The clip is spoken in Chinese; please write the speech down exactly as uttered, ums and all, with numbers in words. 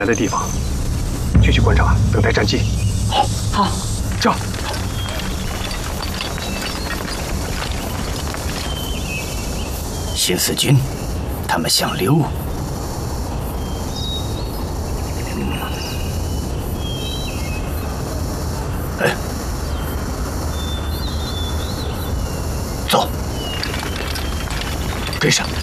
来的地方，继续观察，等待战机。 好，好， 叫。 新四军，他们想溜。嗯，哎，走，跟上。